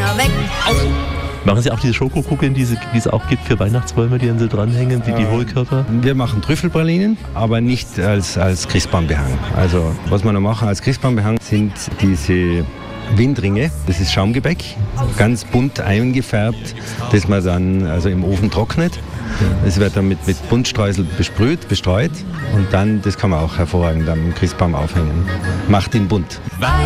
weg. Machen Sie auch diese Schokokugeln, die es auch gibt für Weihnachtsbäume, die an so dranhängen, die Hohlkörper? Wir machen Trüffelpralinen, aber nicht als Christbaumbehang. Also was wir noch machen als Christbaumbehang sind diese Windringe, das ist Schaumgebäck, ganz bunt eingefärbt, das man dann also im Ofen trocknet. Es wird dann mit Buntstreusel bestreut und dann, das kann man auch hervorragend am Christbaum aufhängen. Macht ihn bunt.